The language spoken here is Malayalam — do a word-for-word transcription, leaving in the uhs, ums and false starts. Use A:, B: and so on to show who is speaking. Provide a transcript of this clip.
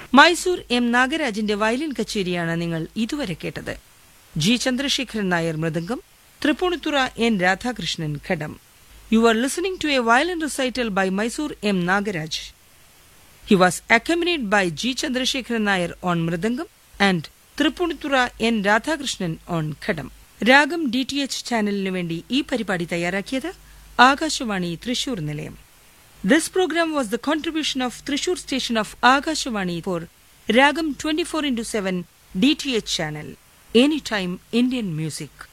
A: മൈസൂർ എം നാഗരാജിന്റെ വയലിൻ കച്ചേരിയാണ് നിങ്ങൾ ഇതുവരെ കേട്ടത്. G Chandrasekharan Nair mridangam, Tripunithura N Radhakrishnan ghatam. You are listening to a violin recital by Mysore M. Nagaraj. He was accompanied by G. Chandrasekharan Nair on Mridangam and Tripunitura N. Radhakrishnan on Khadam. Ragam D T H ചാനലിനു വേണ്ടി ഈ പരിപാടി തയ്യാറാക്കിയത് ആകാശവാണി തൃശൂർ നിലയം. This program was the contribution of Thrissur station of Akashvani for Ragam twenty-four into seven D T H channel. Anytime Indian music.